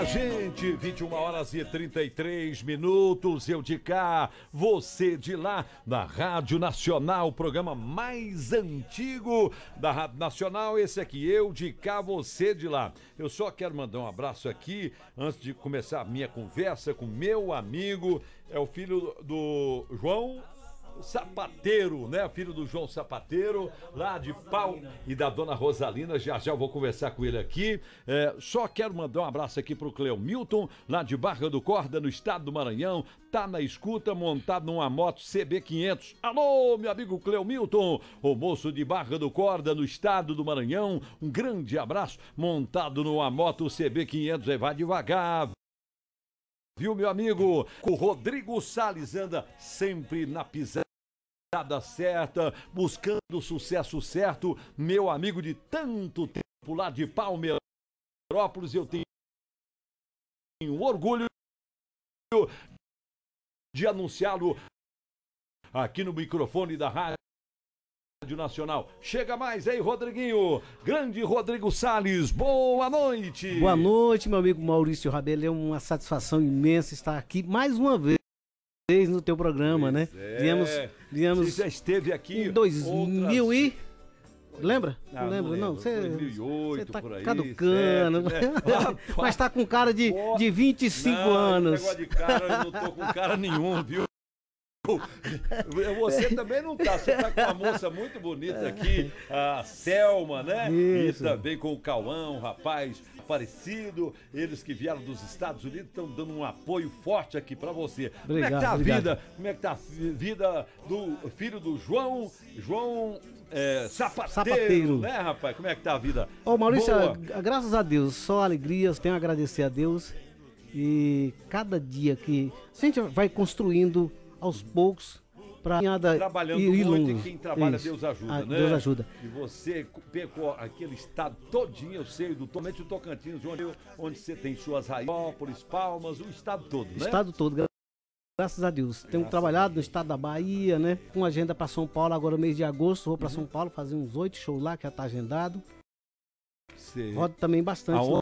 Gente, 21 horas e 33 minutos, eu de cá, você de lá, na Rádio Nacional, o programa mais antigo da Rádio Nacional, esse aqui, eu de cá, você de lá. Eu só quero mandar um abraço aqui, antes de começar a minha conversa com meu amigo, é o filho do João Sapateiro, né? Filho do João Sapateiro, lá de Pau, e da dona Rosalina. Já eu vou conversar com ele aqui. Só quero mandar um abraço aqui pro Cleo Milton, lá de Barra do Corda, no estado do Maranhão. Tá na escuta, montado numa moto CB500. Alô, meu amigo Cleo Milton, o moço de Barra do Corda, no estado do Maranhão. Um grande abraço, montado numa moto CB500. Aí vai devagar, viu, meu amigo? O Rodrigo Salles anda sempre na pisada certa, buscando o sucesso certo. Meu amigo de tanto tempo lá de Palmeirópolis, eu tenho orgulho de anunciá-lo aqui no microfone da Rádio Nacional. Chega mais aí, Rodriguinho. Grande Rodrigo Salles, boa noite. Boa noite, meu amigo Maurício Rabelo. É uma satisfação imensa estar aqui mais uma vez no teu programa, né? Viemos. Você já esteve aqui em 2000 e... Lembra? Não lembro, não. 2008, você tá por aí. caducando, 7, né? Mas tá com cara de 25 anos. Negócio de cara, eu não tô com cara nenhum, viu? Você também não tá, você tá com uma moça muito bonita aqui, a Selma, né? Isso. E também com o Cauã, um rapaz parecido, eles que vieram dos Estados Unidos estão dando um apoio forte aqui pra você. Obrigado, como é que tá a obrigado. vida? Como é que tá a vida do filho do João Sapateiro, né, rapaz? Como é que tá a vida? Ô, Maurício, graças a Deus, só alegrias, tenho a agradecer a Deus, e cada dia que a gente vai construindo aos poucos para trabalhando muito, e quem trabalha, isso, Deus ajuda, né? Deus ajuda. E você pegou aquele estado todinho, eu sei, somente o Tocantins, onde você tem suas raízes, Palmas, o estado todo, né? O estado todo, graças a Deus. Tenho trabalhado no estado da Bahia, né? Com agenda para São Paulo, agora mês de agosto, vou para São Paulo fazer uns 8 shows lá, que já tá agendado. Rodo também bastante.